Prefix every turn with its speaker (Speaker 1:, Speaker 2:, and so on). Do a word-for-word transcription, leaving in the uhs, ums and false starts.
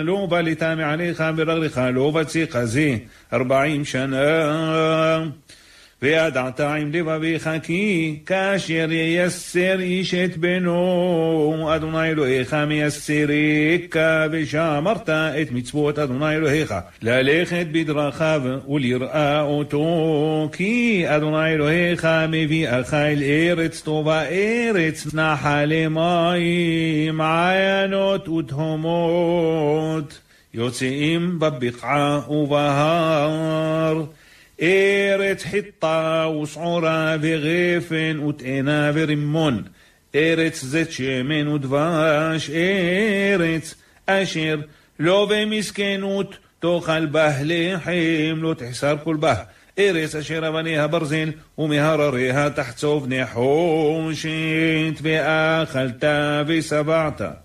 Speaker 1: לא בליתה מעליך ברגליך לא בציך זה ארבעים שנה. וידעת עם לבביך כי כאשר ייסר איש את בנו אדוני אלוהיך מייסריך ושמרת את מצוות אדוני אלוהיך ללכת בדרכיו ולראה אותו כי אדוני אלוהיך מביאך אל ארץ טובה ארץ נחלי מים מעיינות ותהומות יוצאים בבקעה ובהר ארץ חיטה ושעורה וגפן ותאנה ורימון ארץ זית שמן ודבש ארץ אשר לא במסכנות תאכל בה לחם לא תחסר כל בה ארץ אשר אבניה ברזל ומהרריה תחצוב נחושת ואכלת ושבעת